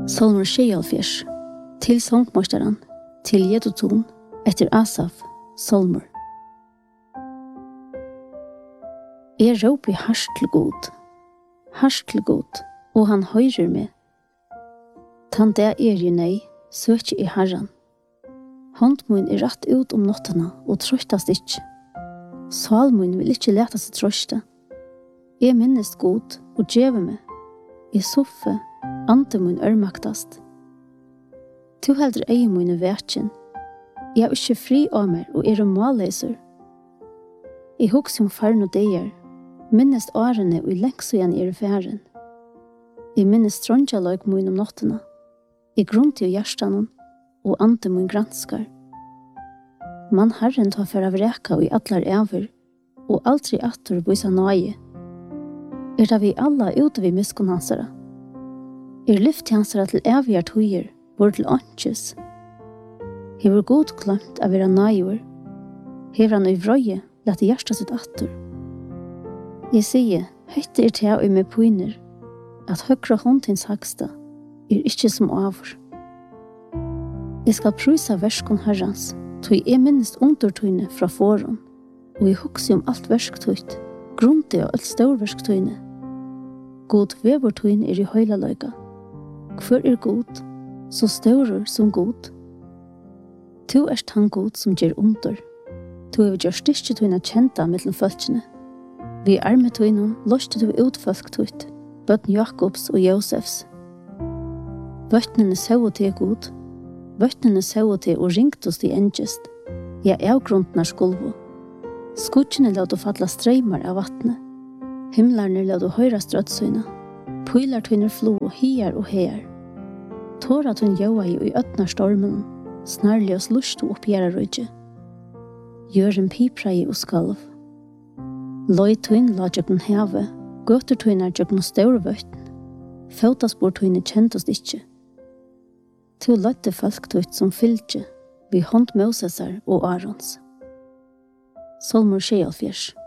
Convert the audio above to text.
Salmur 76, til songmosteren, til Jedutun, etter Asaf, Salmur. Jeg råper harst til god, og han høyrer meg. Tan det i nei, søker i Herren. Hånd min rett ut om nottene, og trøstast ikke. Sal min vil ikke lete seg trøste. Jeg minnes god, og djeve meg. I soffe, ante min ørmaktast. Tu heldur ei mine verkin. Jeg har ikke fri av meg, og målleiser. Jeg hugsa farn og deier, minnes årene og lengst igjen færen. Jeg minnes strandjaløg min om nottene. Jeg grunti og hjertanen, og ante min granskar. Man Herren tar for av reka og i atlar ever, og aldri atter boisa nøye. Da vi alla ute vi miskon hansara. Lyft hansara til evigart høyer, bor til åndsjes. Hever god klemt av vera nøyur. Hever han i vrøye, lette hjersta sitt atter. Jeg sier, høytte til og med poiner, at høyre håndtins haksta ikke som avur. Jeg skal prysa verskon herrans, tog jeg minnes undertøyne fra foran, og jeg hukser alt versktøyt, grunti og alt størverktøyne. God vevertøyne i høyla løyga. Hvor god, så større som god. Tu han god som gjør under. Tu gjør styrketøyne kjenta mellom følkene. Vi armetøyne løste du ut følktøyt, bøtten Jakobs og Josefs. Vøttnene sau til god, vøttnene sau til og ringtost i engest. Jeg avgruntnar skulvo. Skutsjene la du falla streimar av vattnet. Himlarne la du høyra strøtsøyna. Pylartøyner flo og hier og her. Tåratøyn jøa i øtnar stormen. Snarlig oss lust og oppgjera røyge. Gjøren piprai og skalv. Løytøyn la jøgnen heve. Gøtertøyner jøgnen større vøtten. Føtasportøyne kjentost ikkje. Tu løtte folktøyt som fylgje. Vi hånd Mosesar og Arons. Salmur 76.